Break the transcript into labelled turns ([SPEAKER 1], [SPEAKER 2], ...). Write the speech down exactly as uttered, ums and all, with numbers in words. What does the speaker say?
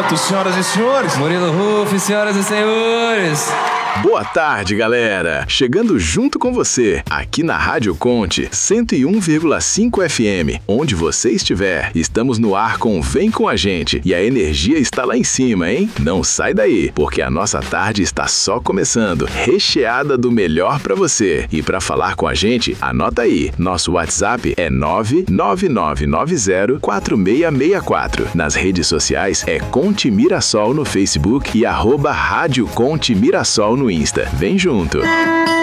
[SPEAKER 1] Couto, senhoras e senhores.
[SPEAKER 2] Murilo Ruff, senhoras e senhores.
[SPEAKER 3] Boa tarde, galera! Chegando junto com você, aqui na Rádio Conte, cento e um vírgula cinco F M. Onde você estiver, estamos no ar com Vem Com a Gente. E a energia está lá em cima, hein? Não sai daí, porque a nossa tarde está só começando, recheada do melhor pra você. E pra falar com a gente, anota aí. Nosso WhatsApp é nove nove nove nove zero quatro seis seis quatro. Nas redes sociais é Conte Mirassol no Facebook e arroba Rádio Conte Mirassol no Insta. Vem junto!